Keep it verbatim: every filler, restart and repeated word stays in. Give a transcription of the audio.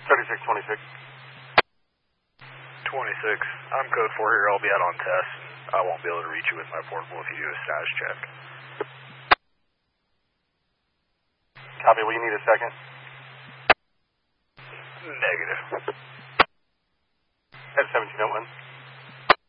thirty-six twenty-six. twenty-six. I'm code four here. I'll be out on test. I won't be able to reach you with my portable if you do a status check. Copy. Will you need a second? Negative. At seventeen oh one.